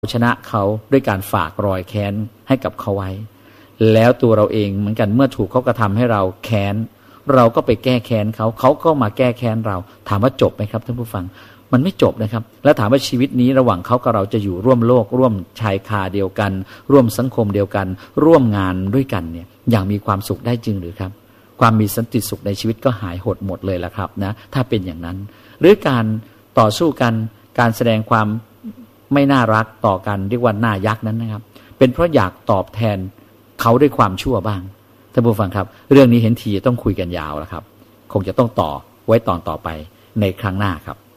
ชนะเขาด้วยการฝากรอยแค้นให้กับเขาไว้แล้วตัวเราเองเหมือนกันเมื่อถูกเขากระทำให้เราแค้นเราก็ไปแก้แค้นเขาก็มาแก้แค้นเราถามว่าจบไหมครับท่านผู้ฟังมันไม่จบนะครับแล้วถามว่าชีวิตนี้ระหว่างเขากับเราจะอยู่ร่วมโลกร่วมชายคาเดียวกันร่วมสังคมเดียวกันร่วมงานด้วยกันเนี่ยอย่างมีความสุขได้จริงหรือครับความมีสันติสุขในชีวิตก็หายหดหมดเลยละครับนะถ้าเป็นอย่างนั้นหรือการต่อสู้กันการแสดงความไม่น่ารักต่อกันเรียกว่าหน้ายักษ์นั้นนะครับเป็นเพราะอยากตอบแทนเขาด้วยความชั่วบ้างท่านผู้ฟังครับเรื่องนี้เห็นทีต้องคุยกันยาวแล้วครับคงจะต้องต่อไว้ตอนต่อไปในครั้งหน้าครับ